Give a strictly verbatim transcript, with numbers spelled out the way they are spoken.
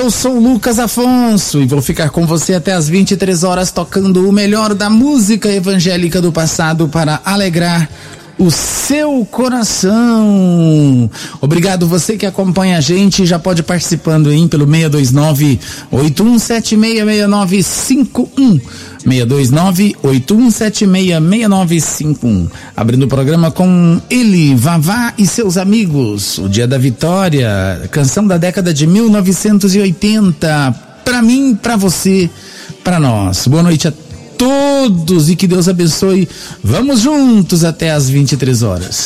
Eu sou o Lucas Afonso e vou ficar com você até as vinte e três horas tocando o melhor da música evangélica do passado para alegrar o seu coração. Obrigado você que acompanha a gente, já pode participando aí pelo seis dois nove, oito um sete seis, seis nove cinco um, seis dois nove, oito um sete seis, seis nove cinco um. Abrindo o programa com ele, Vavá e seus amigos, o Dia da Vitória, canção da década de mil novecentos e oitenta, pra mim, pra você, pra nós. Boa noite a todos e que Deus abençoe. Vamos juntos até às vinte e três horas.